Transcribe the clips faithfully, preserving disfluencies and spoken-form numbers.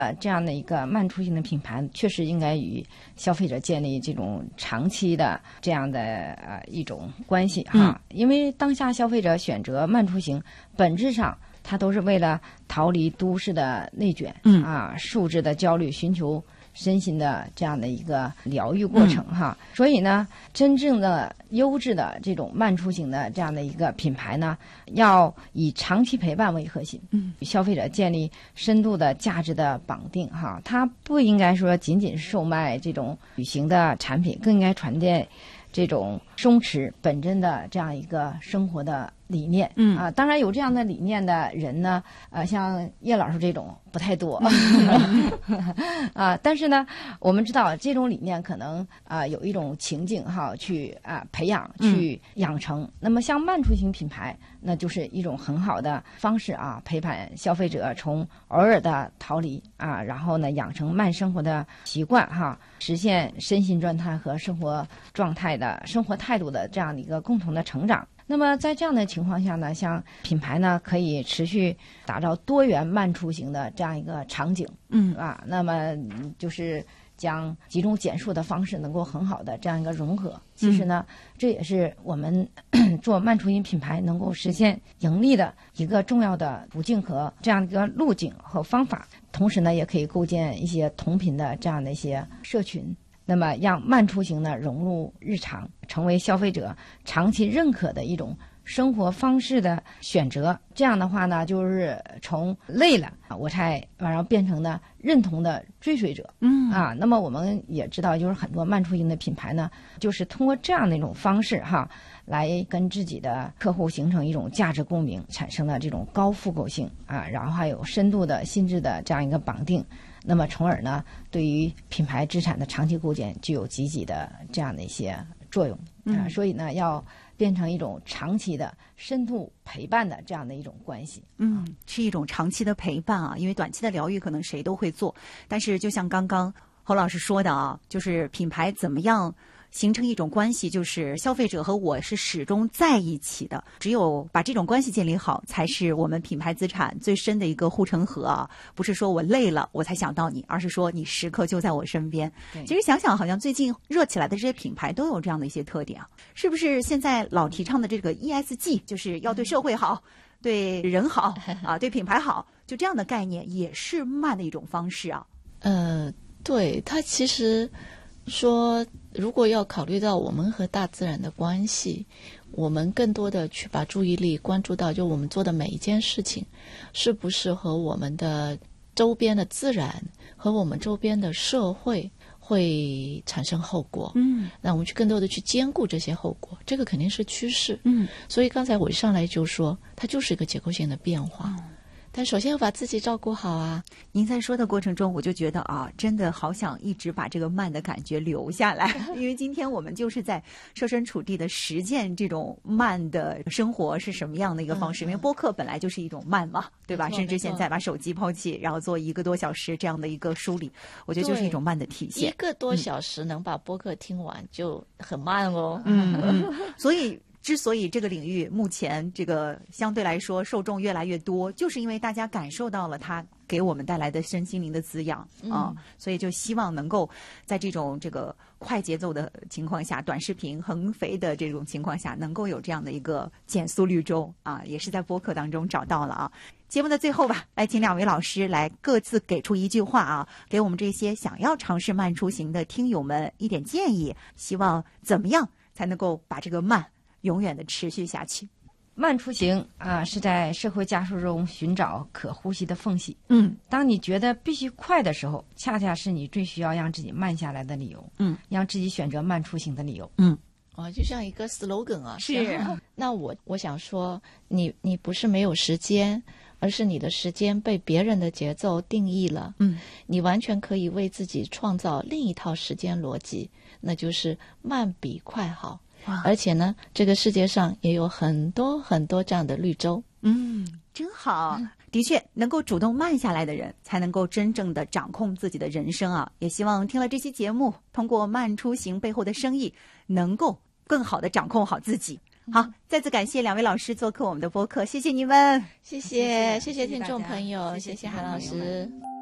呃，这样的一个慢出行的品牌，确实应该与消费者建立这种长期的这样的呃一种关系哈。嗯、因为当下消费者选择慢出行，本质上它都是为了逃离都市的内卷，嗯啊，数字的焦虑，寻求身心的这样的一个疗愈过程哈。嗯、所以呢，真正的优质的这种慢出行的这样的一个品牌呢，要以长期陪伴为核心，嗯，与消费者建立深度的价值的绑定哈。它不应该说仅仅售卖这种旅行的产品，更应该传递这种松弛本真的这样一个生活的理念。嗯啊，当然有这样的理念的人呢，呃，像叶老师这种不太多啊。但是呢，我们知道这种理念可能啊、呃、有一种情境哈，去啊、呃、培养、去养成。嗯、那么像慢出行品牌，那就是一种很好的方式啊，陪伴消费者从偶尔的逃离啊，然后呢养成慢生活的习惯哈，实现身心状态和生活状态的生活态度的这样的一个共同的成长。那么在这样的情况下呢，像品牌呢可以持续打造多元慢出行的这样一个场景，嗯啊，那么就是将集中减数的方式能够很好的这样一个融合。其实呢，嗯、这也是我们做慢出行品牌能够实现盈利的一个重要的途径和这样一个路径和方法。同时呢，也可以构建一些同频的这样的一些社群。那么让慢出行呢融入日常，成为消费者长期认可的一种生活方式的选择。这样的话呢，就是从累了我才然后变成呢认同的追随者。嗯啊，那么我们也知道，就是很多慢出行的品牌呢，就是通过这样的一种方式哈，来跟自己的客户形成一种价值共鸣，产生了这种高复购性啊，然后还有深度的心智的这样一个绑定。那么从而呢，对于品牌资产的长期构建具有积极的这样的一些作用啊、呃，所以呢，要变成一种长期的深度陪伴的这样的一种关系。 嗯，是一种长期的陪伴啊，因为短期的疗愈可能谁都会做，但是就像刚刚侯老师说的啊，就是品牌怎么样形成一种关系，就是消费者和我是始终在一起的，只有把这种关系建立好，才是我们品牌资产最深的一个护城河啊！不是说我累了我才想到你，而是说你时刻就在我身边。其实想想，好像最近热起来的这些品牌都有这样的一些特点啊，是不是？现在老提倡的这个 E S G， 就是要对社会好，对人好啊，对品牌好，就这样的概念也是慢的一种方式啊。 呃，对，它其实说，如果要考虑到我们和大自然的关系，我们更多的去把注意力关注到，就我们做的每一件事情，是不是和我们的周边的自然和我们周边的社会会产生后果。嗯，那我们去更多的去兼顾这些后果，这个肯定是趋势。嗯，所以刚才我一上来就说，它就是一个结构性的变化。嗯，但首先要把自己照顾好啊。 您在说的过程中，我就觉得啊，真的好想一直把这个慢的感觉留下来，因为今天我们就是在设身处地的实践这种慢的生活是什么样的一个方式。嗯嗯，因为播客本来就是一种慢嘛，对吧？甚至现在把手机抛弃，然后做一个多小时这样的一个梳理，我觉得就是一种慢的体现。 一个多小时能把播客听完就很慢哦。 嗯嗯，所以之所以这个领域目前这个相对来说受众越来越多，就是因为大家感受到了它给我们带来的身心灵的滋养啊、嗯，所以就希望能够在这种这个快节奏的情况下，短视频横飞的这种情况下，能够有这样的一个减速绿洲啊，也是在播客当中找到了啊。节目的最后吧，来请两位老师来各自给出一句话啊，给我们这些想要尝试慢出行的听友们一点建议，希望怎么样才能够把这个慢永远的持续下去。 慢出行啊，是在社会加速中寻找可呼吸的缝隙。 嗯， 当你觉得必须快的时候，恰恰是你最需要让自己慢下来的理由。嗯，让自己选择慢出行的理由。 嗯，啊，就像一个 slogan 啊。 是。 那我我想说，你你不是没有时间，而是你的时间被别人的节奏定义了。嗯，你完全可以为自己创造另一套时间逻辑，那就是慢比快好。而且呢，这个世界上也有很多很多这样的绿洲。 嗯，真好。嗯，的确，能够主动慢下来的人，才能够真正的掌控自己的人生啊！也希望听了这期节目，通过慢出行背后的生意，能够更好的掌控好自己。好，再次感谢两位老师做客我们的播客，谢谢你们， 谢谢谢谢听众朋友，谢谢韩老师。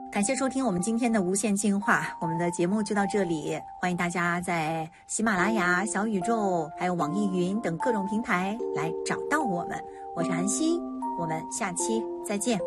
感谢收听我们今天的无限进化，我们的节目就到这里，欢迎大家在喜马拉雅、小宇宙还有网易云等各种平台来找到我们。我是韩熙，我们下期再见。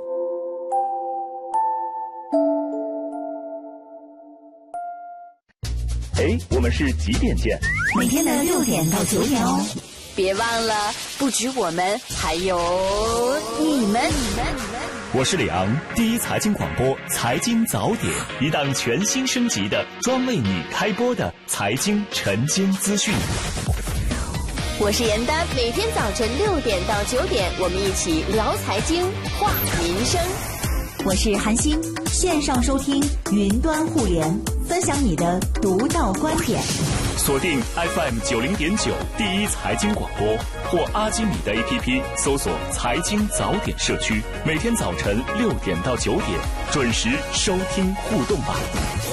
哎，我们是几点见？ 每天的六点到九点哦。 别忘了，不止我们，还有你们。 我是李昂，第一财经广播财经早点，一档全新升级的专为你开播的财经晨间资讯。 我是严丹，每天早晨六点到九点，我们一起聊财经，话民生。 我是韩星，线上收听，云端互联，分享你的独到观点。 锁定 F M 九零点九第一财经广播或阿基米的 A P P， 搜索财经早点社区，每天早晨六点到九点准时收听互动吧。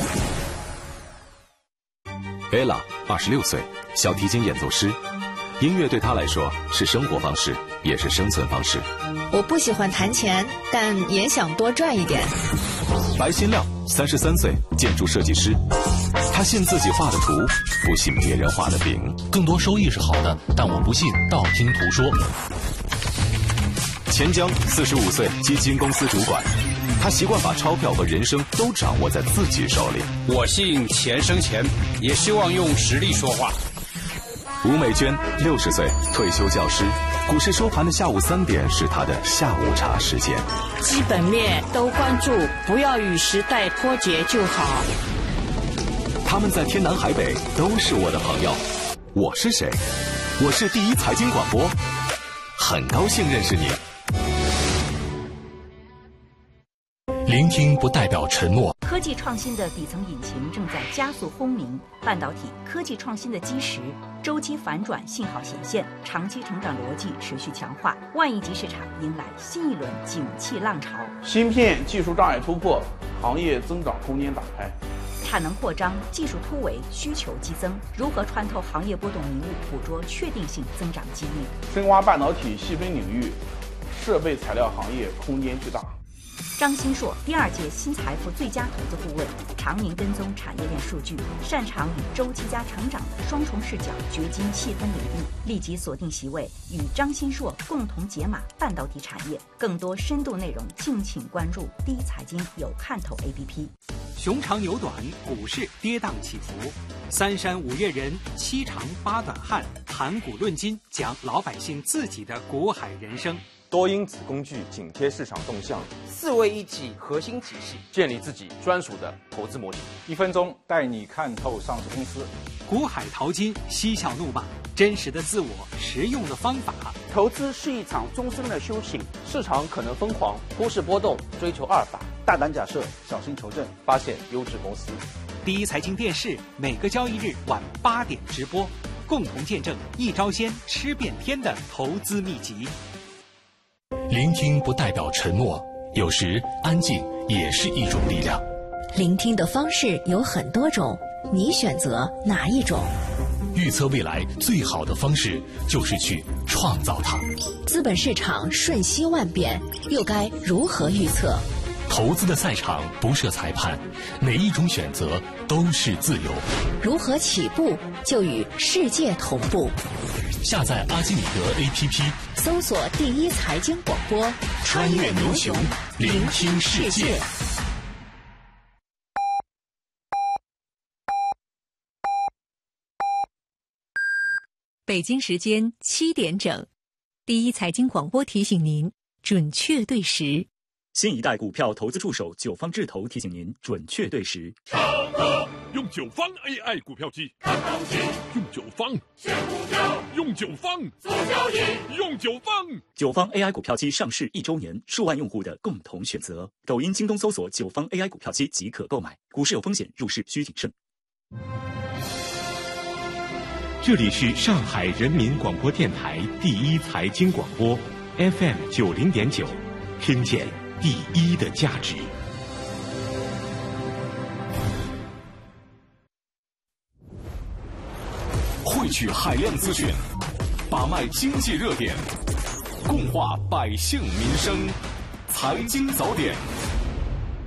Ella 二十六岁，小提琴演奏师，音乐对她来说是生活方式，也是生存方式。 我不喜欢弹钱，但也想多赚一点。 白新亮三十三岁，建筑设计师，他信自己画的图，不信别人画的饼。 更多收益是好的，但我不信道听途说。 钱江四十五岁，基金公司主管，他习惯把钞票和人生都掌握在自己手里。 我信钱生钱，也希望用实力说话。 吴美娟六十岁，退休教师，股市收盘的下午三点是她的下午茶时间。 基本面都关注，不要与时代脱节就好。 他们在天南海北都是我的朋友。我是谁？我是第一财经广播，很高兴认识你。 聆听不代表沉默。 科技创新的底层引擎正在加速轰鸣，半导体科技创新的基石周期反转信号显现，长期成长逻辑持续强化，万亿级市场迎来新一轮景气浪潮。 芯片技术障碍突破，行业增长空间打开。 产能扩张，技术突围，需求激增，如何穿透行业波动迷雾，捕捉确定性增长机遇？ 深挖半导体细分领域，设备材料行业空间巨大。 张新硕，第二届新财富最佳投资顾问，常年跟踪产业链数据，擅长以周期加成长的双重视角掘金细分领域。立即锁定席位，与张新硕共同解码半导体产业。更多深度内容，敬请关注第一财经有看头 A P P。 熊长牛短，股市跌宕起伏，三山五岳人，七长八短汉，谈股论金，讲老百姓自己的股海人生。 多因子工具紧贴市场动向， 四位一体核心体系， 建立自己专属的投资模型。 一分钟带你看透上市公司。 股海淘金，嬉笑怒骂，真实的自我，实用的方法。 投资是一场终身的修行， 市场可能疯狂，股市波动，追求阿尔法。 大胆假设，小心求证， 发现优质公司。 第一财经电视每个交易日晚八点直播，共同见证一招鲜吃遍天的投资秘籍。 聆听不代表沉默，有时安静也是一种力量。 聆听的方式有很多种，你选择哪一种？ 预测未来最好的方式就是去创造它。 资本市场瞬息万变，又该如何预测？ 投资的赛场不设裁判，每一种选择都是自由。 如何起步就与世界同步？ 下载阿基米德 A P P， 搜索第一财经广播， 穿越牛熊，聆听世界。 北京时间七点整，第一财经广播提醒您准确对时。 新一代股票投资助手九方智投提醒您准确对时。 唱歌用九方 A I 股票机，看行情用九方选股票，用九方做交易，用九方。 九方 A I 股票机上市一周年，数万用户的共同选择。抖音、京东搜索九方 A I 股票机即可购买。股市有风险，入市需谨慎。 这里是上海人民广播电台第一财经广播 F M 九零点九，听见第一的价值。 汇聚海量资讯，把脉经济热点，共话百姓民生。财经早点。